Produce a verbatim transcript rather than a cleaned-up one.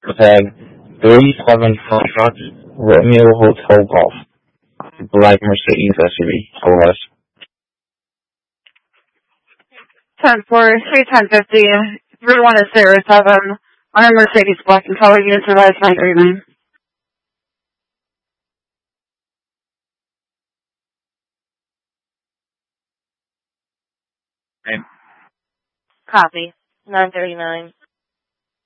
Tag three seven Foxtrot Romeo Hotel Golf. Black Mercedes S U V. O S. ten four, three ten fifty, three one zero seven, on a Mercedes black and color unit survives nine thirty-nine. Okay. Copy. nine thirty-nine.